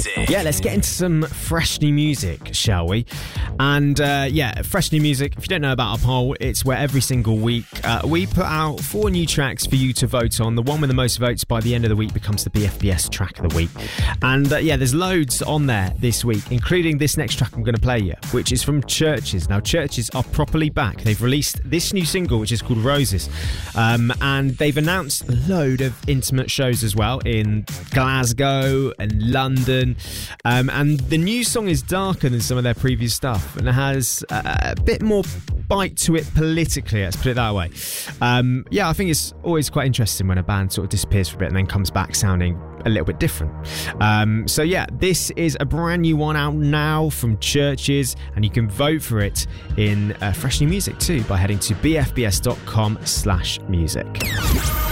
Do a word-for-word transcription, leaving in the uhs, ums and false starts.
music. Yeah, let's get into some fresh new music, shall we? And uh, yeah, fresh new music. If you don't know about our poll, it's where every single week uh, we put out four new tracks for you to vote on. The one with the most votes by the end of the week becomes the B F B S track of the week. And uh, yeah, there's loads on there this week, including this next track I'm going to play you, which is from Churches. Now, Churches are properly back. They've released this new single, which is called Roses. Um, and they've announced a load of intimate shows as well in Glasgow and London. Um, and the new song is darker than some of their previous stuff, and it has a, a bit more bite to it politically, let's put it that way. Um, yeah, I think it's always quite interesting when a band sort of disappears for a bit and then comes back sounding a little bit different. Um, so yeah, this is a brand new one out now from Churches, and you can vote for it in uh, fresh new music too by heading to b f b s dot com slash music.